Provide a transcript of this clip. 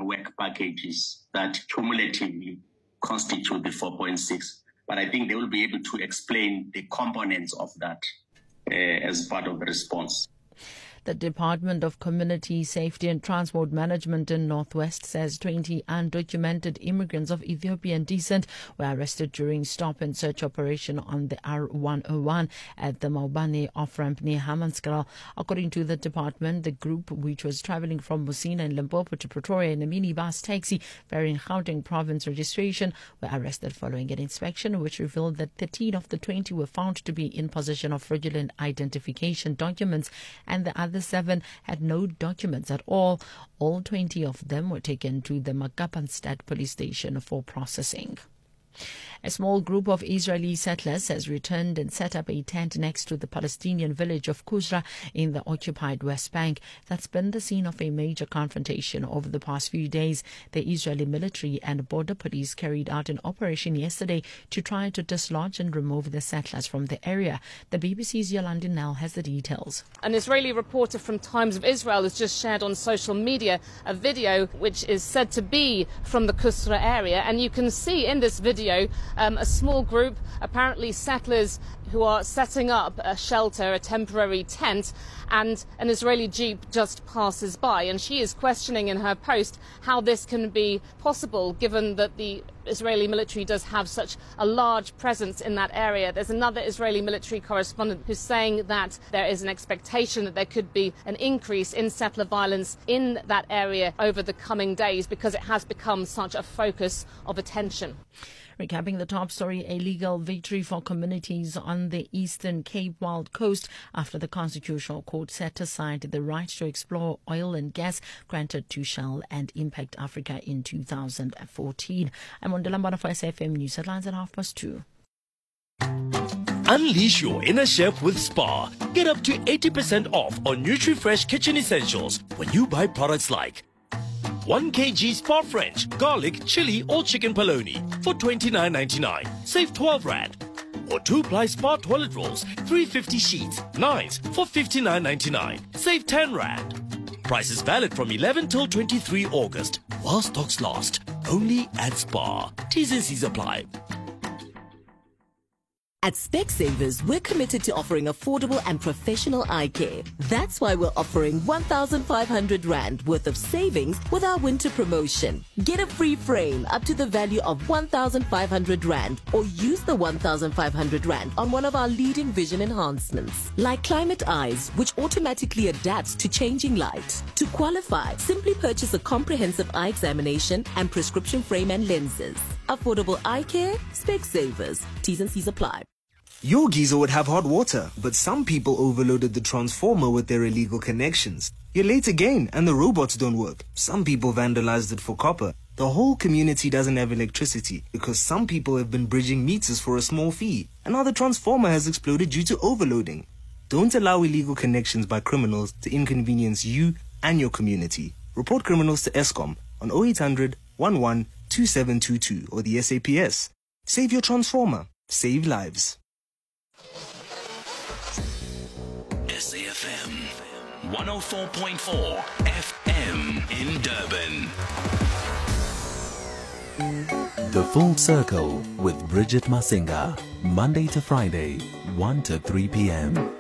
work packages that cumulatively constitute the 4.6. But I think they will be able to explain the components of that as part of the response. The Department of Community Safety and Transport Management in Northwest says 20 undocumented immigrants of Ethiopian descent were arrested during stop-and-search operation on the R101 at the Maubane off-ramp near Hammanskraal. According to the department, the group, which was travelling from Musina and Limpopo to Pretoria in a minibus taxi bearing Gauteng province registration, were arrested following an inspection which revealed that 13 of the 20 were found to be in possession of fraudulent identification documents, and the other 7 had no documents at all. All 20 of them were taken to the Makapanstad police station for processing. A small group of Israeli settlers has returned and set up a tent next to the Palestinian village of Kusra in the occupied West Bank. That's been the scene of a major confrontation over the past few days. The Israeli military and border police carried out an operation yesterday to try to dislodge and remove the settlers from the area. The BBC's Yolandi Nell has the details. An Israeli reporter from Times of Israel has just shared on social media a video which is said to be from the Kusra area, and you can see in this video a small group, apparently settlers, who are setting up a shelter, a temporary tent, and an Israeli jeep just passes by. And she is questioning in her post how this can be possible, given that the Israeli military does have such a large presence in that area. There's another Israeli military correspondent who's saying that there is an expectation that there could be an increase in settler violence in that area over the coming days because it has become such a focus of attention. Recapping the top story, a legal victory for communities on the Eastern Cape Wild Coast after the Constitutional Court set aside the right to explore oil and gas granted to Shell and Impact Africa in 2014. I'm on Delambana for SFM News Headlines at 2:30. Unleash your inner chef with Spar. Get up to 80% off on NutriFresh kitchen essentials when you buy products like 1 kg Spar French, garlic, chili or chicken polony for $29.99. Save 12 Rand. Or 2-ply Spar toilet rolls, 350 sheets, 9s for $59.99. Save 10 Rand. Prices valid from 11 till 23 August. While stocks last. Only at Spar. T's and C's apply. At Specsavers, we're committed to offering affordable and professional eye care. That's why we're offering 1,500 Rand worth of savings with our winter promotion. Get a free frame up to the value of 1,500 Rand or use the 1,500 Rand on one of our leading vision enhancements, like Climate Eyes, which automatically adapts to changing light. To qualify, simply purchase a comprehensive eye examination and prescription frame and lenses. Affordable eye care, Specsavers. T's and C's apply. Your geyser would have hot water, but some people overloaded the transformer with their illegal connections. You're late again, and the robots don't work. Some people vandalized it for copper. The whole community doesn't have electricity because some people have been bridging meters for a small fee, and now the transformer has exploded due to overloading. Don't allow illegal connections by criminals to inconvenience you and your community. Report criminals to Eskom on 0800 11 2722 or the SAPS. Save your transformer. Save lives. SAFM 104.4 FM in Durban. The Full Circle with Bridget Masinga. Monday to Friday, 1 to 3 p.m.